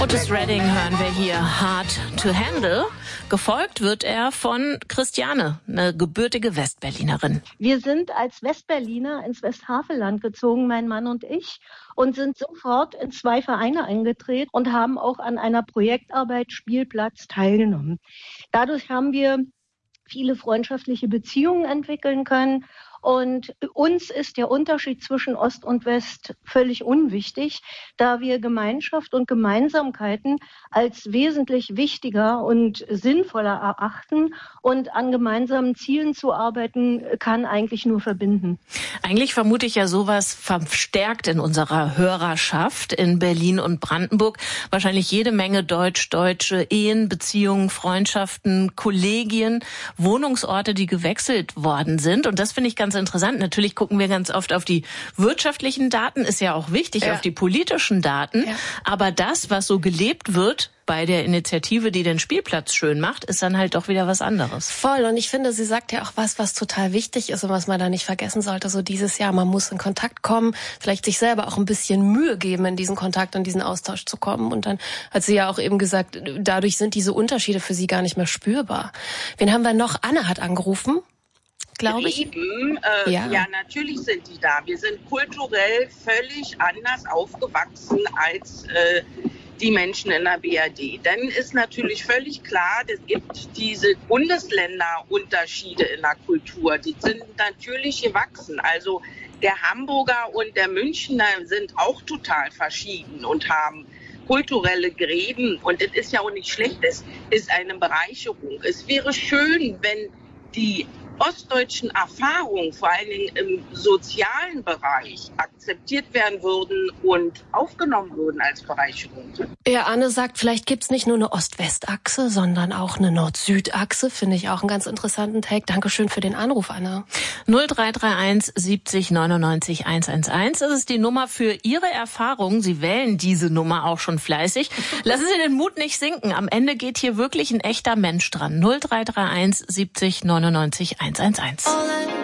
Otis Redding hören wir hier, Hard to Handle. Gefolgt wird er von Christiane, eine gebürtige Westberlinerin. Wir sind als Westberliner ins Westhaveland gezogen, mein Mann und ich, und sind sofort in 2 Vereine eingetreten und haben auch an einer Projektarbeit Spielplatz teilgenommen. Dadurch haben wir viele freundschaftliche Beziehungen entwickeln können. Und uns ist der Unterschied zwischen Ost und West völlig unwichtig, da wir Gemeinschaft und Gemeinsamkeiten als wesentlich wichtiger und sinnvoller erachten. Und an gemeinsamen Zielen zu arbeiten, kann eigentlich nur verbinden. Eigentlich vermute ich ja sowas verstärkt in unserer Hörerschaft in Berlin und Brandenburg. Wahrscheinlich jede Menge deutsch-deutsche Ehen, Beziehungen, Freundschaften, Kollegien, Wohnungsorte, die gewechselt worden sind. Und das finde ich ganz interessant. Natürlich gucken wir ganz oft auf die wirtschaftlichen Daten, ist ja auch wichtig, auf die politischen Daten. Ja. Aber das, was so gelebt wird bei der Initiative, die den Spielplatz schön macht, ist dann halt doch wieder was anderes. Voll. Und ich finde, sie sagt ja auch was total wichtig ist und was man da nicht vergessen sollte. So dieses Jahr, man muss in Kontakt kommen, vielleicht sich selber auch ein bisschen Mühe geben, in diesen Kontakt, in diesen Austausch zu kommen. Und dann hat sie ja auch eben gesagt, dadurch sind diese Unterschiede für sie gar nicht mehr spürbar. Wen haben wir noch? Anne hat angerufen. Glaube ich. Ja, natürlich sind die da. Wir sind kulturell völlig anders aufgewachsen als die Menschen in der BRD. Dann ist natürlich völlig klar, es gibt diese Bundesländerunterschiede in der Kultur. Die sind natürlich gewachsen. Also der Hamburger und der Münchner sind auch total verschieden und haben kulturelle Gräben. Und es ist ja auch nicht schlecht, es ist eine Bereicherung. Es wäre schön, wenn die ostdeutschen Erfahrungen, vor allen Dingen im sozialen Bereich, akzeptiert werden würden und aufgenommen würden als Bereicherung. Ja, Anne sagt, vielleicht gibt's nicht nur eine Ost-West-Achse, sondern auch eine Nord-Süd-Achse. Finde ich auch einen ganz interessanten Take. Dankeschön für den Anruf, Anne. 0331 70 99 111. Das ist die Nummer für Ihre Erfahrungen. Sie wählen diese Nummer auch schon fleißig. Lassen Sie den Mut nicht sinken. Am Ende geht hier wirklich ein echter Mensch dran. 0331 70 99 111.